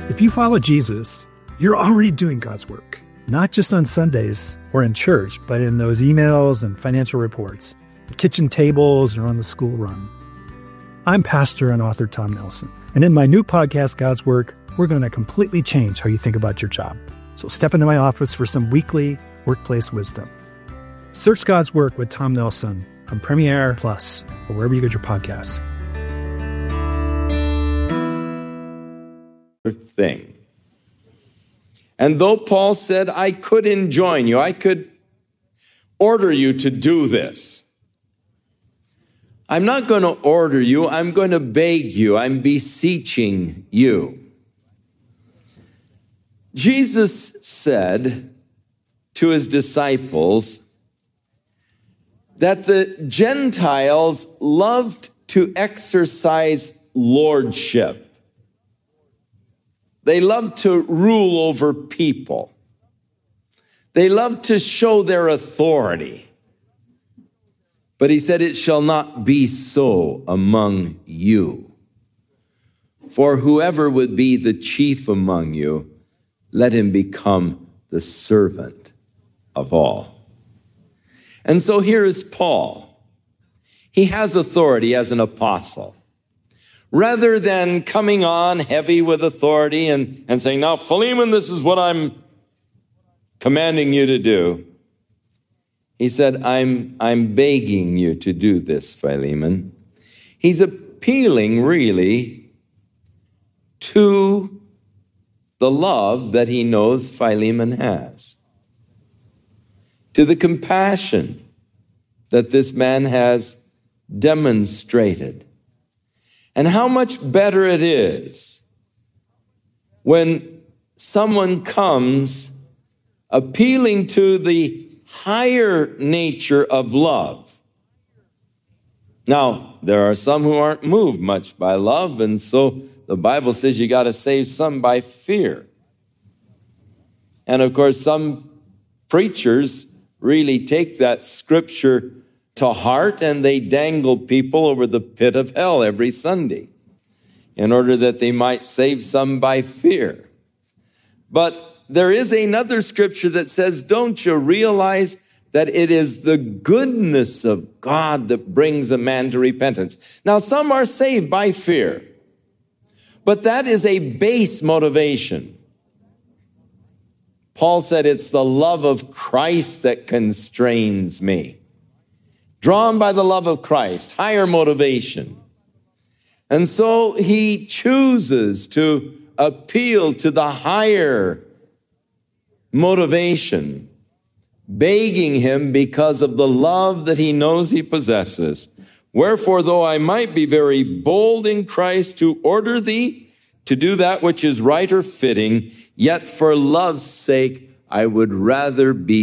If you follow Jesus, you're already doing God's work, not just on Sundays or in church, but in those emails and financial reports, the kitchen tables, or on the school run. I'm pastor and author Tom Nelson, and in my new podcast, God's Work, we're going to completely change how you think about your job. So step into my office for some weekly workplace wisdom. Search God's Work with Tom Nelson on Premiere Plus or wherever you get your podcasts. Thing. And though Paul said, I could enjoin you, I could order you to do this, I'm not going to order you, I'm going to beg you, I'm beseeching you. Jesus said to his disciples that the Gentiles loved to exercise lordship. They love to rule over people. They love to show their authority. But he said, it shall not be so among you. For whoever would be the chief among you, let him become the servant of all. And so here is Paul. He has authority as an apostle. Rather than coming on heavy with authority and saying, now, Philemon, this is what I'm commanding you to do. He said, I'm begging you to do this, Philemon. He's appealing, really, to the love that he knows Philemon has, to the compassion that this man has demonstrated. And how much better it is when someone comes appealing to the higher nature of love. Now, there are some who aren't moved much by love, and so the Bible says you got to save some by fear. And of course, some preachers really take that scripture to heart, and they dangle people over the pit of hell every Sunday in order that they might save some by fear. But there is another scripture that says, don't you realize that it is the goodness of God that brings a man to repentance? Now, some are saved by fear, but that is a base motivation. Paul said, it's the love of Christ that constrains me. Drawn by the love of Christ, higher motivation. And so he chooses to appeal to the higher motivation, begging him because of the love that he knows he possesses. Wherefore, though I might be very bold in Christ to order thee to do that which is right or fitting, yet for love's sake I would rather be